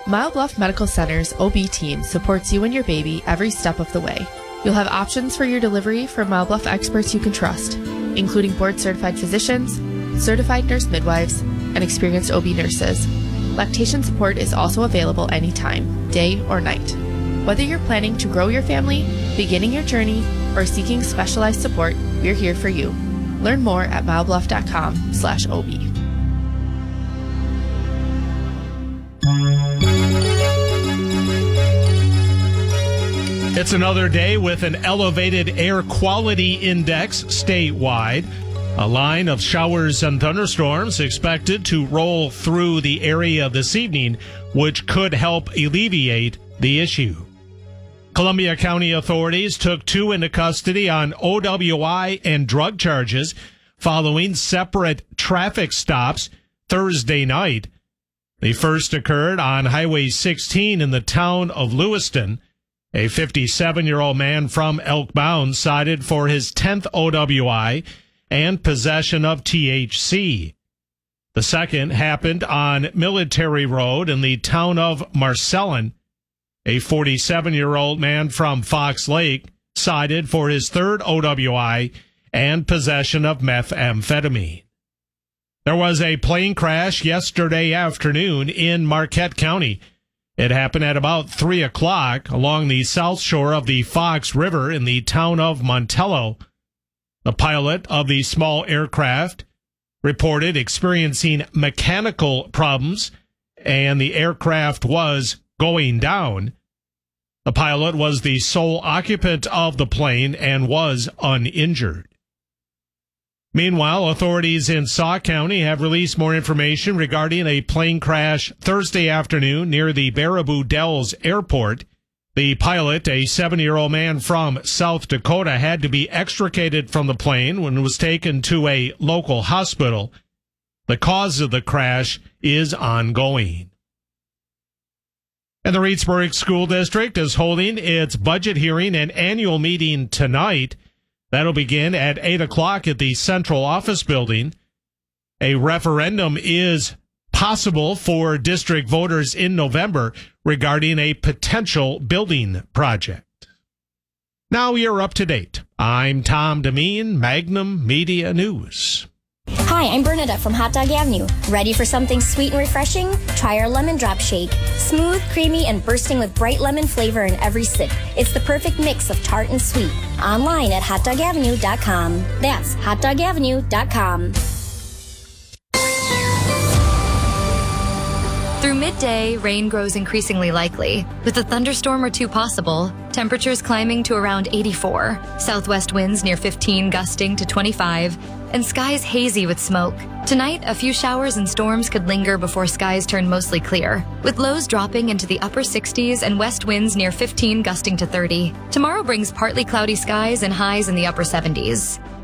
Mile Bluff Medical Center's OB team supports you and your baby every step of the way. You'll have options for your delivery from Mile Bluff experts you can trust, including board-certified physicians, certified nurse midwives, and experienced OB nurses. Lactation support is also available anytime, day or night. Whether you're planning to grow your family, beginning your journey, or seeking specialized support, we're here for you. Learn more at milebluff.com/OB. It's another day with an elevated air quality index statewide. A line of showers and thunderstorms expected to roll through the area this evening, which could help alleviate the issue. Columbia County authorities took two into custody on OWI and drug charges following separate traffic stops Thursday night. The first occurred on Highway 16 in the town of Lewiston. A 57-year-old man from Elk Mound cited for his 10th OWI and possession of THC. The second happened on Military Road in the town of Marcellin. A 47-year-old man from Fox Lake cited for his third OWI and possession of methamphetamine. There was a plane crash yesterday afternoon in Marquette County. It happened at about 3 o'clock along the south shore of the Fox River in the town of Montello. The pilot of the small aircraft reported experiencing mechanical problems, and the aircraft was going down. The pilot was the sole occupant of the plane and was uninjured. Meanwhile, authorities in Sauk County have released more information regarding a plane crash Thursday afternoon near the Baraboo Dells Airport. The pilot, a 70-year-old man from South Dakota, had to be extricated from the plane when it was taken to a local hospital. The cause of the crash is ongoing. And the Reedsburg School District is holding its budget hearing and annual meeting tonight. That'll begin at 8 o'clock at the Central Office Building. A referendum is possible for district voters in November regarding a potential building project. Now you're up to date. I'm Tom Demeen, Magnum Media News. Hi, I'm Bernadette from Hot Dog Avenue. Ready for something sweet and refreshing? Try our lemon drop shake. Smooth, creamy, and bursting with bright lemon flavor in every sip. It's the perfect mix of tart and sweet. Online at hotdogavenue.com. That's hotdogavenue.com. Through midday, rain grows increasingly likely, with a thunderstorm or two possible. Temperatures climbing to around 84, southwest winds near 15 gusting to 25, and skies hazy with smoke. Tonight, a few showers and storms could linger before skies turn mostly clear, with lows dropping into the upper 60s and west winds near 15 gusting to 30. Tomorrow brings partly cloudy skies and highs in the upper 70s.